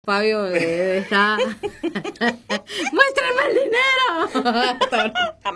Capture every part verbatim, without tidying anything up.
Fabio eh, está... ¡Muéstrame el dinero!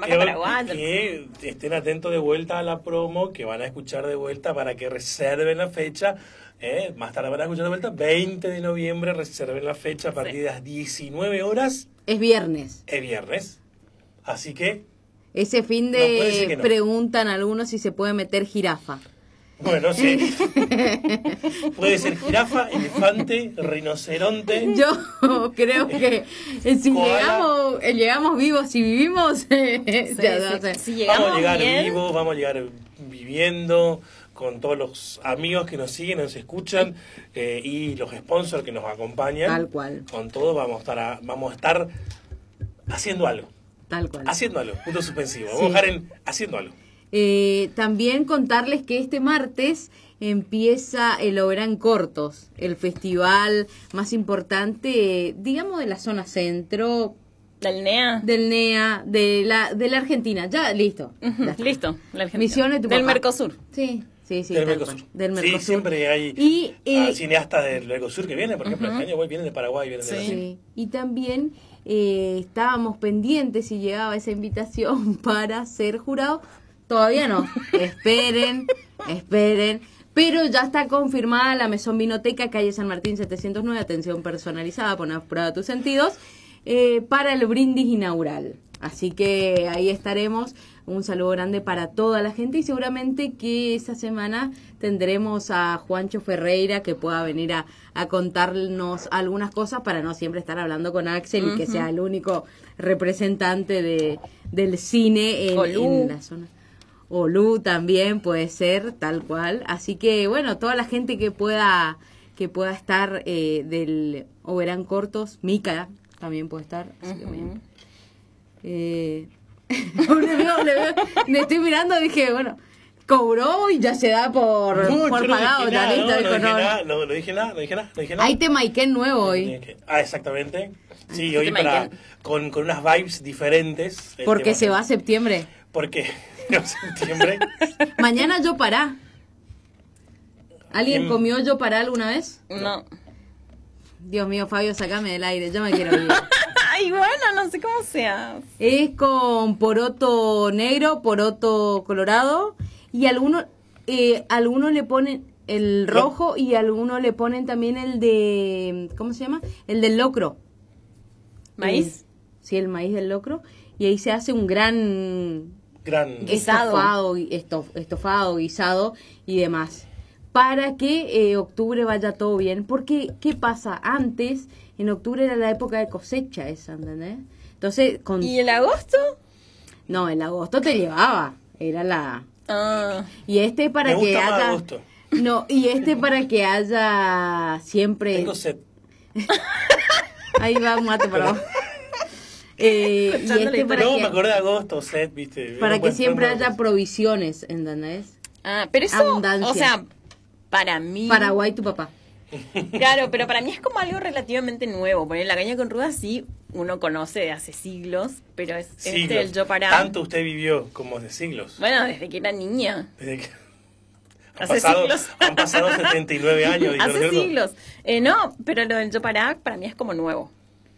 Que estén atentos de vuelta a la promo, que van a escuchar de vuelta para que reserven la fecha. Eh, más tarde van a escuchar de vuelta, veinte de noviembre, reserven la fecha a partir de las diecinueve horas. Es viernes. Es viernes. Así que... Ese fin de no no. Preguntan algunos si se puede meter jirafa. Bueno, sí. Puede ser jirafa, elefante, rinoceronte. Yo creo que si llegamos, llegamos vivos, si vivimos, sí, ya, sí. Si llegamos vamos a llegar bien. vivos, vamos a llegar viviendo, con todos los amigos que nos siguen, nos escuchan eh, y los sponsors que nos acompañan. Tal cual. Con todo vamos a estar, a, vamos a estar haciendo algo. Tal cual. Haciendo algo, punto suspensivo. Vamos sí. a dejar en haciendo algo. Eh, también contarles que este martes empieza el Oberán Cortos, el festival más importante, digamos, de la zona centro. ¿Del N E A? Del N E A, de la, de la Argentina. Ya, listo. Uh-huh, ya listo, la Argentina. Misiones tu Del papá. Mercosur. Sí. Sí, sí, del Mercosur. Del Mercosur. Sí, siempre hay y, eh, cineastas del Mercosur que vienen, por ejemplo, uh-huh. este año vienen de Paraguay, vienen sí. de Brasil. Sí. Y también eh, estábamos pendientes si llegaba esa invitación para ser jurado. Todavía no. esperen, esperen. Pero ya está confirmada la Mesón Vinoteca, calle San Martín setecientos nueve, atención personalizada, pon a prueba tus sentidos, eh, para el brindis inaugural. Así que ahí estaremos. Un saludo grande para toda la gente y seguramente que esa semana tendremos a Juancho Ferreira que pueda venir a, a contarnos algunas cosas para no siempre estar hablando con Axel uh-huh. y que sea el único representante de del cine en, en la zona. O Lu también puede ser, tal cual. Así que, bueno, toda la gente que pueda que pueda estar eh, del Oberán Cortos, Mica también puede estar. Así uh-huh. que bien. Eh, le veo, le veo, me estoy mirando y dije, bueno, cobró y ya se da por, no, por no pagado. Nada, listo, no, dijo, no, dije no. nada, no, no dije nada, no dije nada, no dije nada. Hay Temaiken nuevo hoy. Ah, exactamente. Sí, hoy para, con, con unas vibes diferentes. Porque se va a septiembre. Porque en septiembre. Mañana yo pará. ¿Alguien ¿Quién? comió yo pará alguna vez? No. Dios mío, Fabio, sacame del aire, yo me quiero ir. Ay, bueno, no sé cómo sea. Es con poroto negro, poroto colorado y algunos eh, algunos le ponen el rojo y algunos le ponen también el de, ¿cómo se llama? El del locro. ¿Maíz? Eh, sí, el maíz del locro. Y ahí se hace un gran... Gran... Estofado, estof, estofado, guisado y demás. Para que eh, octubre vaya todo bien. Porque, ¿qué pasa? Antes... En octubre era la época de cosecha esa, ¿entendés? Entonces, con... ¿Y el agosto? No, el agosto te llevaba. Era la... Ah. Y este para Me que gusta haya... más agosto. No, y este para que haya siempre... Tengo sed. Ahí va un mate para vos. Eh, y este para no, que... me acordé de agosto, sed, viste. Para no que siempre más. haya provisiones, ¿entendés? Ah, pero eso... Abundancia. O sea, para mí... Paraguay, tu papá. Claro, pero para mí es como algo relativamente nuevo. Poner la caña con ruda sí uno conoce de hace siglos, pero es siglos. este el yo para... Tanto usted vivió como de siglos. Bueno, desde que era niña. Desde que... Han hace pasado, siglos. Han pasado setenta y nueve años. Hace ¿cierto? siglos. Eh, no, pero lo del yo para para mí es como nuevo.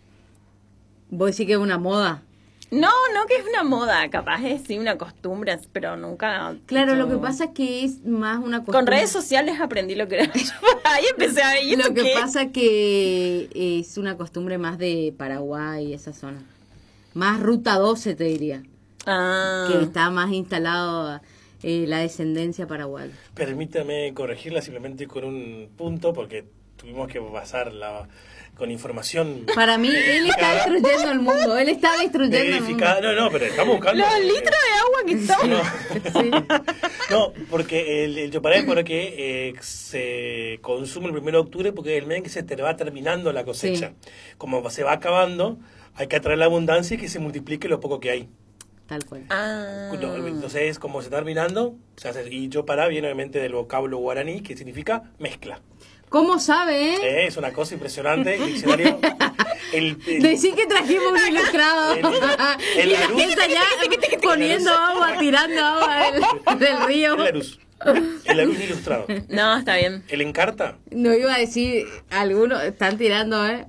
¿Vos decís que es una moda? No, no que es una moda, capaz es sí una costumbre, pero nunca... Claro, yo... lo que pasa es que es más una costumbre. Con redes sociales aprendí lo que era yo. Ahí empecé a ver. Lo que ¿qué? pasa que es una costumbre más de Paraguay, esa zona. Más Ruta doce, te diría. Ah. Que está más instalado eh, la descendencia paraguaya. Permítame corregirla simplemente con un punto, porque tuvimos que pasar la... con información. Para mí, él está destruyendo el mundo. Él está destruyendo el mundo. No, no, pero estamos buscando. Los litros de agua que estamos. No, sí. No, porque el, el yopará es porque eh, se consume el primero de octubre porque es el mes en que se te va terminando la cosecha. Sí. Como se va acabando, hay que atraer la abundancia y que se multiplique lo poco que hay. Tal cual. Ah. Entonces, como se está terminando, se hace, y yopará viene obviamente del vocablo guaraní, que significa mezcla. ¿Cómo sabe, eh? eh? Es una cosa impresionante. El diccionario. El, el, Decí que trajimos un ilustrado. El, el, y la gente allá poniendo agua, tirando agua del, del río. El Larus. El alumno ilustrado. No, está bien. ¿El encarta? No iba a decir, algunos están tirando, ¿eh?